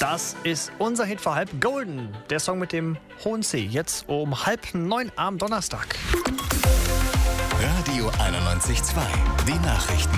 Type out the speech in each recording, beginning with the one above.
Das ist unser Hit für halb golden. Der Song mit dem hohen C. Jetzt um 8:30 am Donnerstag. Radio 91.2. Die Nachrichten.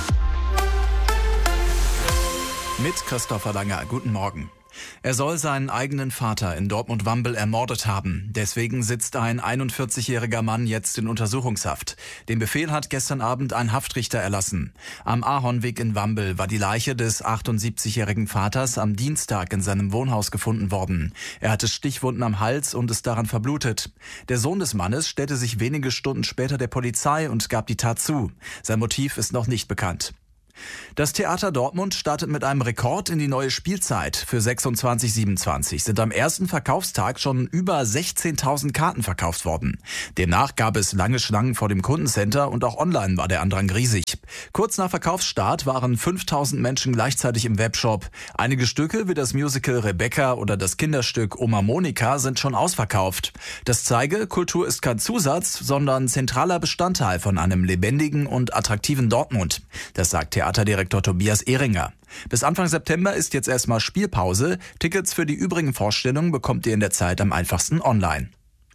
Mit Christopher Langer. Guten Morgen. Er soll seinen eigenen Vater in Dortmund-Wambel ermordet haben. Deswegen sitzt ein 41-jähriger Mann jetzt in Untersuchungshaft. Den Befehl hat gestern Abend ein Haftrichter erlassen. Am Ahornweg in Wambel war die Leiche des 78-jährigen Vaters am Dienstag in seinem Wohnhaus gefunden worden. Er hatte Stichwunden am Hals und ist daran verblutet. Der Sohn des Mannes stellte sich wenige Stunden später der Polizei und gab die Tat zu. Sein Motiv ist noch nicht bekannt. Das Theater Dortmund startet mit einem Rekord in die neue Spielzeit. Für 26/27 sind am ersten Verkaufstag schon über 16.000 Karten verkauft worden. Demnach gab es lange Schlangen vor dem Kundencenter und auch online war der Andrang riesig. Kurz nach Verkaufsstart waren 5.000 Menschen gleichzeitig im Webshop. Einige Stücke wie das Musical Rebecca oder das Kinderstück Oma Monika sind schon ausverkauft. Das zeige, Kultur ist kein Zusatz, sondern zentraler Bestandteil von einem lebendigen und attraktiven Dortmund. Das sagt Theaterdirektor Tobias Ehringer. Bis Anfang September ist jetzt erstmal Spielpause. Tickets für die übrigen Vorstellungen bekommt ihr in der Zeit am einfachsten online.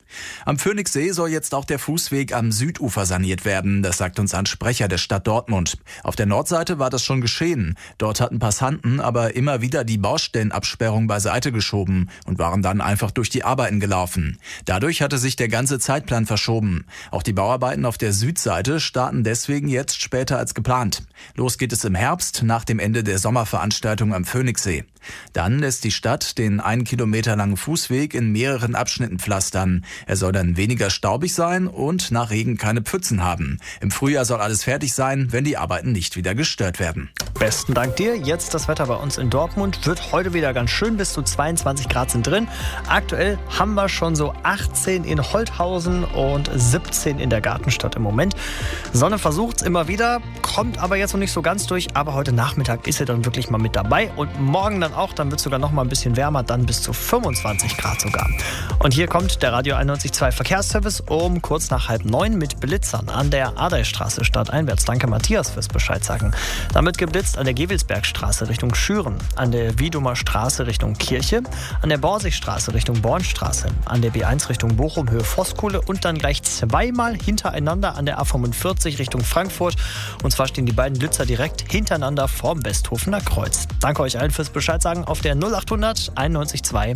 Am Phoenixsee soll jetzt auch der Fußweg am Südufer saniert werden, das sagt uns ein Sprecher der Stadt Dortmund. Auf der Nordseite war das schon geschehen. Dort hatten Passanten aber immer wieder die Baustellenabsperrung beiseite geschoben und waren dann einfach durch die Arbeiten gelaufen. Dadurch hatte sich der ganze Zeitplan verschoben. Auch die Bauarbeiten auf der Südseite starten deswegen jetzt später als geplant. Los geht es im Herbst, nach dem Ende der Sommerveranstaltung am Phoenixsee. Dann lässt die Stadt den 1 Kilometer langen Fußweg in mehreren Abschnitten pflastern. Er soll dann weniger staubig sein und nach Regen keine Pfützen haben. Im Frühjahr soll alles fertig sein, wenn die Arbeiten nicht wieder gestört werden. Besten Dank dir. Jetzt das Wetter bei uns in Dortmund. Wird heute wieder ganz schön. Bis zu 22 Grad sind drin. Aktuell haben wir schon so 18 in Holthausen und 17 in der Gartenstadt im Moment. Sonne versucht's immer wieder, kommt aber jetzt noch nicht so ganz durch. Aber heute Nachmittag ist sie dann wirklich mal mit dabei. Und morgen dann auch. Dann wird es sogar noch mal ein bisschen wärmer. Dann bis zu 25 Grad sogar. Und hier kommt der Radio 91.2 Verkehrsservice um kurz nach 8:30 mit Blitzern an der Adeistraße stadteinwärts. Danke Matthias fürs Bescheid sagen. Damit geblitzt an der Gewelsbergstraße Richtung Schüren, an der Wiedumer Straße Richtung Kirche, an der Borsigstraße Richtung Bornstraße, an der B1 Richtung Bochum Höhe Voskuhle und dann gleich zweimal hintereinander an der A45 Richtung Frankfurt. Und zwar stehen die beiden Blitzer direkt hintereinander vorm Westhofener Kreuz. Danke euch allen fürs Bescheid sagen auf der 0800 91.2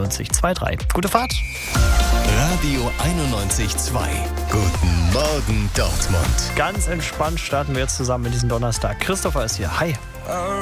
91.23. Gute Fahrt! Radio 91.2. Guten Morgen Dortmund. Ganz entspannt starten wir jetzt zusammen in diesen Donnerstag. Christopher ist hier. Hi.